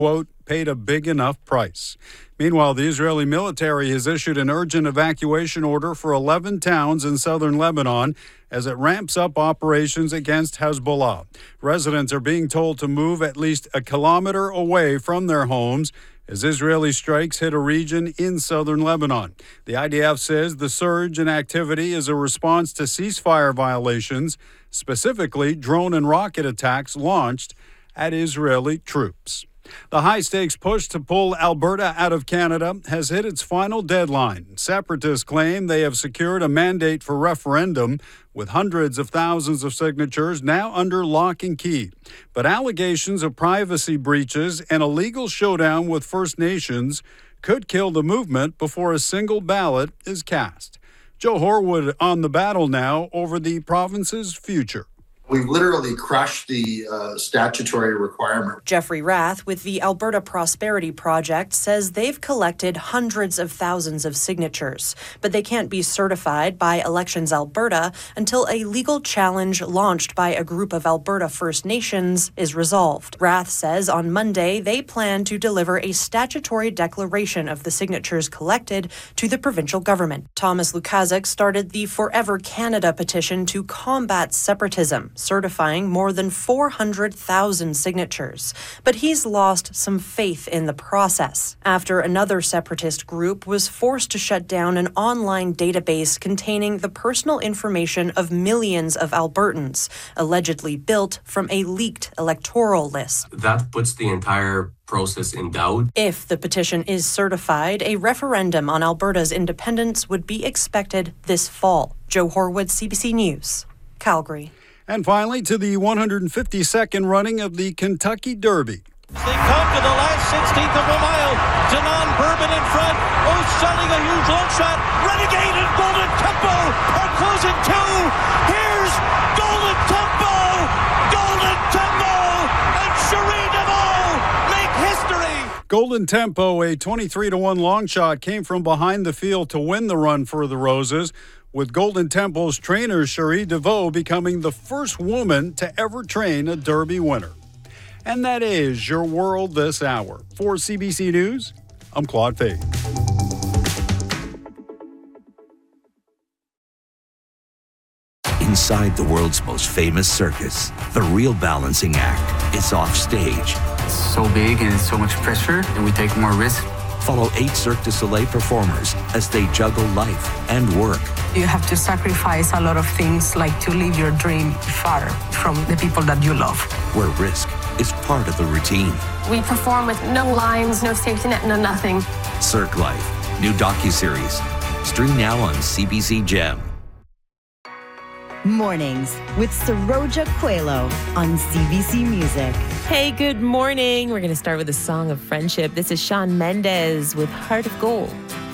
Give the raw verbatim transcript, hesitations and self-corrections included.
quote, paid a big enough price. Meanwhile, the Israeli military has issued an urgent evacuation order for eleven towns in southern Lebanon as it ramps up operations against Hezbollah. Residents are being told to move at least a kilometer away from their homes as Israeli strikes hit a region in southern Lebanon. The I D F says the surge in activity is a response to ceasefire violations, specifically drone and rocket attacks launched at Israeli troops. The high-stakes push to pull Alberta out of Canada has hit its final deadline. Separatists claim they have secured a mandate for referendum with hundreds of thousands of signatures now under lock and key. But allegations of privacy breaches and a legal showdown with First Nations could kill the movement before a single ballot is cast. Joe Horwood on the battle now over the province's future. We've literally crushed the uh, statutory requirement. Jeffrey Rath with the Alberta Prosperity Project says they've collected hundreds of thousands of signatures, but they can't be certified by Elections Alberta until a legal challenge launched by a group of Alberta First Nations is resolved. Rath says on Monday they plan to deliver a statutory declaration of the signatures collected to the provincial government. Thomas Lukaszuk started the Forever Canada petition to combat separatism, certifying more than four hundred thousand signatures. But he's lost some faith in the process after another separatist group was forced to shut down an online database containing the personal information of millions of Albertans, allegedly built from a leaked electoral list. That puts the entire process in doubt. If the petition is certified, a referendum on Alberta's independence would be expected this fall. Joe Horwood, C B C News, Calgary. And finally, to the one hundred fifty-second running of the Kentucky Derby. They come to the last sixteenth of a mile. Denon Bourbon in front. O'Sullivan, a huge long shot. Renegade and Golden Tempo are closing two. Here's Golden Tempo. Golden Tempo and Cherie DeVaux make history. Golden Tempo, a twenty-three to one long shot, came from behind the field to win the run for the Roses, with Golden Tempo's trainer Cherie DeVaux becoming the first woman to ever train a Derby winner. And that is your world this hour. For C B C News, I'm Claude Fay. Inside the world's most famous circus, the real balancing act is off stage. It's so big and it's so much pressure that we take more risk. Follow eight Cirque du Soleil performers as they juggle life and work. You have to sacrifice a lot of things, like to live your dream far from the people that you love. Where risk is part of the routine. We perform with no lines, no safety net, no nothing. Cirque Life, new docuseries. Stream now on C B C Gem. Mornings with Saroja Coelho on C B C Music. Hey, good morning. We're going to start with a song of friendship. This is Shawn Mendes with Heart of Gold.